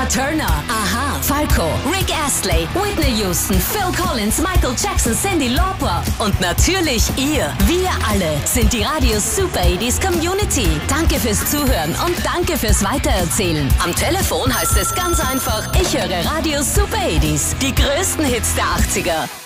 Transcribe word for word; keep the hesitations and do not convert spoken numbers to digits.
Tina Turner, Aha, Falco, Rick Astley, Whitney Houston, Phil Collins, Michael Jackson, Cyndi Lauper und natürlich ihr. Wir alle sind die Radio Super achtziger Community. Danke fürs Zuhören und danke fürs Weitererzählen. Am Telefon heißt es ganz einfach, ich höre Radio Super achtziger. Die größten Hits der achtziger.